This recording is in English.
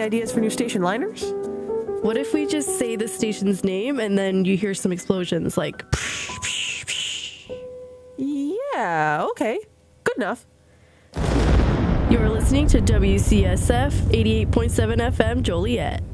ideas for new station liners? What if we just say the station's name and then you hear some explosions like... Yeah, okay. Good enough. You're listening to WCSF 88.7 FM Joliet.